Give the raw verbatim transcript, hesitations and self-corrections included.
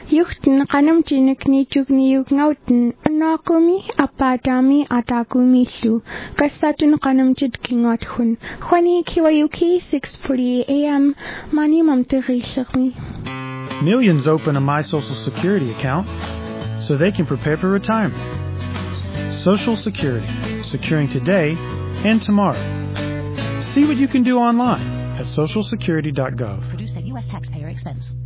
Yuhtin qanamtinik ni chugni yugngautin nakumi apatami atakumilu kasatun qanamtit kingathun khwani kiwayuki six forty a m mani mamtirishmi. Millions open a My Social Security account so they can prepare for retirement. Social Security, securing today and tomorrow. See what you can do online at social security dot gov. Produced at U S taxpayer expense.